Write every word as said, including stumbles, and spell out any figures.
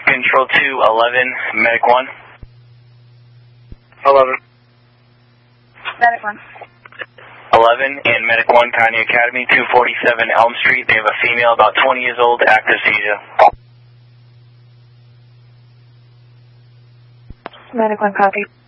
Control two, eleven, Medic one. eleven. Medic one. eleven and Medic one, Kanye Academy, two forty-seven Elm Street. They have a female about twenty years old, active seizure. Medic one, copy.